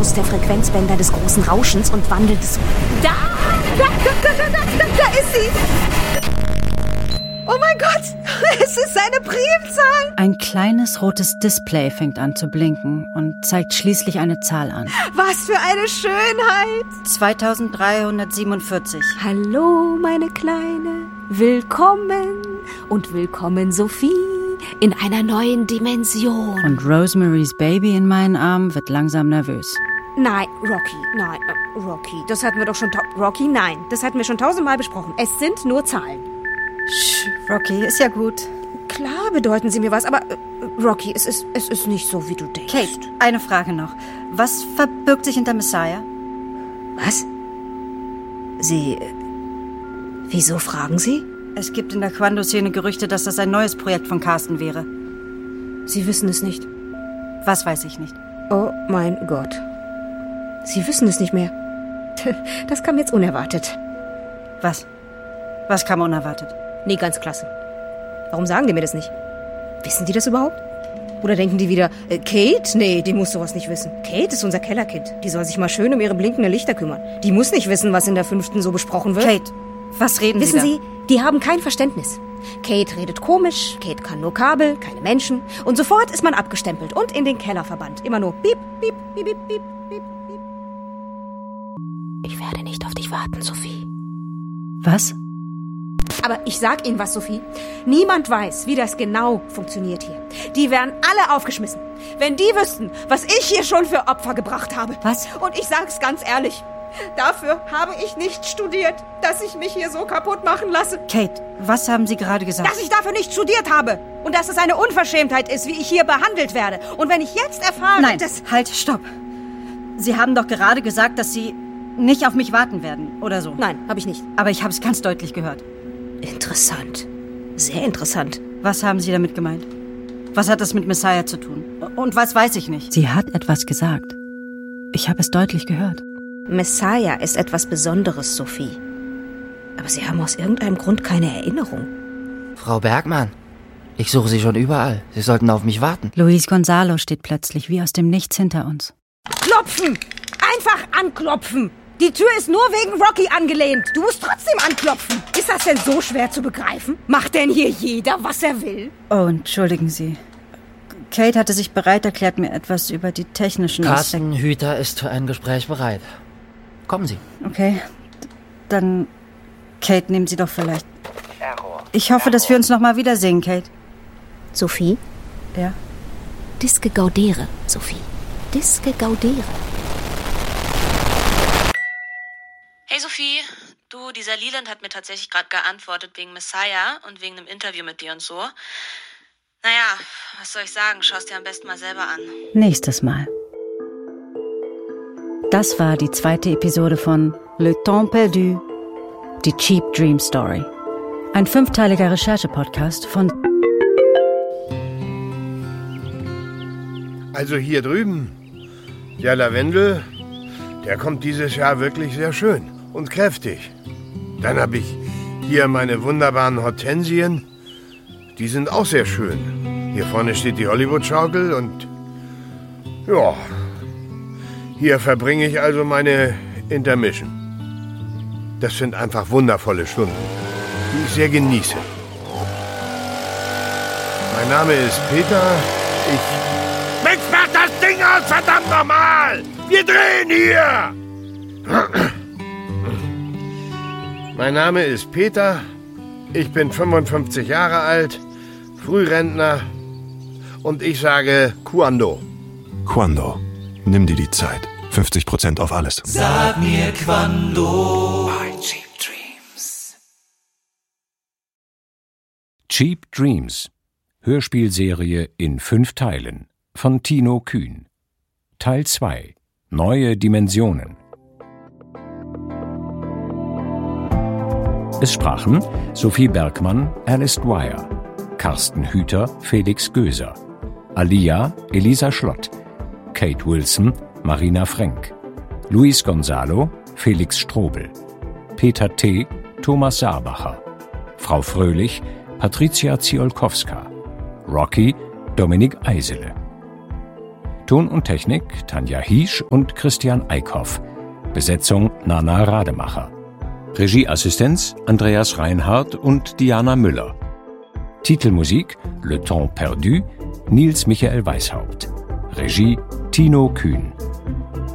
Ausschuss der Frequenzbänder des großen Rauschens und wandelt es... Da ist sie! Oh mein Gott, es ist eine Primzahl! Ein kleines rotes Display fängt an zu blinken und zeigt schließlich eine Zahl an. Was für eine Schönheit! 2347. Hallo, meine Kleine. Willkommen. Und willkommen, Sophie, in einer neuen Dimension. Und Rosemarys Baby in meinen Armen wird langsam nervös. Nein, Rocky, das hatten wir doch schon... Rocky, nein, das hatten wir schon 1000-mal besprochen. Es sind nur Zahlen. Rocky, ist ja gut. Klar bedeuten sie mir was, aber Rocky, es ist nicht so, wie du denkst. Kate, eine Frage noch. Was verbirgt sich hinter Messiah? Was? Wieso fragen Sie? Es gibt in der Quando-Szene Gerüchte, dass das ein neues Projekt von Carsten wäre. Sie wissen es nicht. Was weiß ich nicht? Oh mein Gott. Sie wissen es nicht mehr. Das kam jetzt unerwartet. Was? Was kam unerwartet? Nee, ganz klasse. Warum sagen die mir das nicht? Wissen die das überhaupt? Oder denken die wieder, Kate? Nee, die muss sowas nicht wissen. Kate ist unser Kellerkind. Die soll sich mal schön um ihre blinkenden Lichter kümmern. Die muss nicht wissen, was in der 5. so besprochen wird. Kate, was reden Sie da? Wissen Sie, die haben kein Verständnis. Kate redet komisch, Kate kann nur Kabel, keine Menschen. Und sofort ist man abgestempelt und in den Keller verbannt. Immer nur piep, piep, piep, piep, piep, piep, piep. Ich werde nicht auf dich warten, Sophie. Was? Aber ich sag Ihnen was, Sophie. Niemand weiß, wie das genau funktioniert hier. Die wären alle aufgeschmissen, wenn die wüssten, was ich hier schon für Opfer gebracht habe. Was? Und ich sag's ganz ehrlich. Dafür habe ich nicht studiert, dass ich mich hier so kaputt machen lasse. Kate, was haben Sie gerade gesagt? Dass ich dafür nicht studiert habe. Und dass es eine Unverschämtheit ist, wie ich hier behandelt werde. Und wenn ich jetzt erfahre, Nein, halt, stopp. Sie haben doch gerade gesagt, dass Sie nicht auf mich warten werden, oder so. Nein, habe ich nicht. Aber ich habe es ganz deutlich gehört. Interessant. Sehr interessant. Was haben Sie damit gemeint? Was hat das mit Messiah zu tun? Und was weiß ich nicht? Sie hat etwas gesagt. Ich habe es deutlich gehört. Messiah ist etwas Besonderes, Sophie. Aber Sie haben aus irgendeinem Grund keine Erinnerung. Frau Bergmann, ich suche Sie schon überall. Sie sollten auf mich warten. Luis Gonzalo steht plötzlich wie aus dem Nichts hinter uns. Klopfen! Einfach anklopfen! Die Tür ist nur wegen Rocky angelehnt. Du musst trotzdem anklopfen. Ist das denn so schwer zu begreifen? Macht denn hier jeder, was er will? Oh, entschuldigen Sie. Kate hatte sich bereit erklärt, mir etwas über die technischen Carsten Hüter ist für ein Gespräch bereit. Kommen Sie. Okay, dann... Kate, nehmen Sie doch vielleicht... Ich hoffe, dass wir uns noch mal wiedersehen, Kate. Sophie? Ja? Disque gaudere, Sophie. Disque gaudere. Hey Sophie, du, dieser Leland hat mir tatsächlich gerade geantwortet wegen Messiah und wegen einem Interview mit dir und so. Naja, was soll ich sagen? Schau's dir am besten mal selber an. Nächstes Mal. Das war die 2. Episode von Le Temps Perdu, die Cheap Dream Story. Ein 5-teiliger Recherche-Podcast von... Also hier drüben, der Lavendel, der kommt dieses Jahr wirklich sehr schön und kräftig. Dann habe ich hier meine wunderbaren Hortensien, die sind auch sehr schön. Hier vorne steht die Hollywood-Schaukel und ja, hier verbringe ich also meine Intermission. Das sind einfach wundervolle Stunden, die ich sehr genieße. Mein Name ist Peter, Mensch, mach das Ding aus, verdammt nochmal! Wir drehen hier! Mein Name ist Peter, ich bin 55 Jahre alt, Frührentner und ich sage Quando. Quando. Nimm dir die Zeit. 50% auf alles. Sag mir Quando. Bei Cheap Dreams. Cheap Dreams. Hörspielserie in 5 Teilen. Von Tino Kühn. Teil 2. Neue Dimensionen. Es sprachen Sophie Bergmann, Alice Dwyer, Carsten Hüter, Felix Göser, Alia, Elisa Schlott, Kate Wilson, Marina Frenk, Luis Gonzalo, Felix Strobel, Peter T., Thomas Saarbacher, Frau Fröhlich, Patricia Ziolkowska, Rocky, Dominik Eisele. Ton und Technik Tanja Hiesch und Christian Eickhoff. Besetzung Nana Rademacher. Regieassistenz Andreas Reinhardt und Diana Müller. Titelmusik Le Temps perdu, Nils Michael Weishaupt. Regie Tino Kühn.